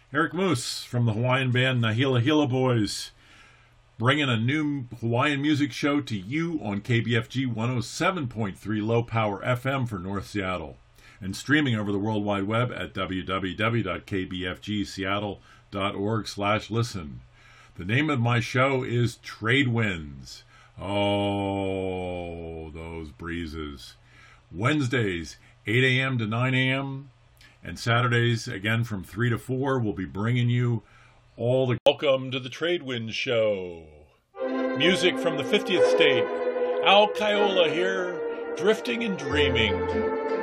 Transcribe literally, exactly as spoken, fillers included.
Eric Moose from the Hawaiian band Nahila Hila Boys, bringing a new Hawaiian music show to you on K B F G one oh seven point three Low Power F M for North Seattle, and streaming over the World Wide Web at w w w dot k b f g seattle dot org slash listen. The name of my show is Trade Winds. Oh, those breezes. Wednesdays, eight a.m. to nine a.m., and Saturdays, again from three to four, we'll be bringing you all the... Welcome to the Trade Winds Show. Music from the fiftieth state. Al Kaiola here, drifting and dreaming.